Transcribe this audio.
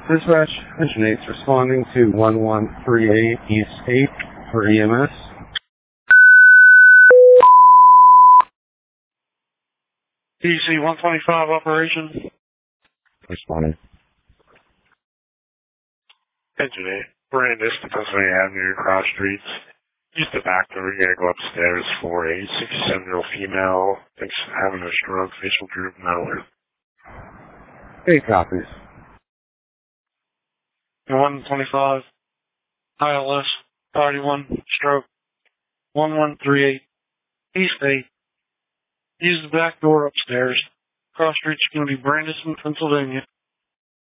Dispatch, Engine 8's responding to 1138 East 8 for EMS. DC 125 operation. Responding. Engine 8, Brandis to Pennsylvania Avenue, cross streets. Use the back door. You gotta go upstairs for a 67-year-old female. Thinks having a stroke, facial droop, mental. 8 copies. 125, ILS, 31, stroke, 1138, East 8. Use the back door upstairs. Cross street's going to be Brandis, Pennsylvania.